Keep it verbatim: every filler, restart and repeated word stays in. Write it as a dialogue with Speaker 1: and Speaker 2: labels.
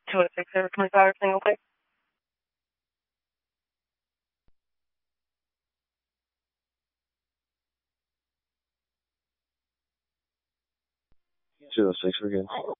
Speaker 1: two oh six over twenty-five, single click.
Speaker 2: two oh six, we're good.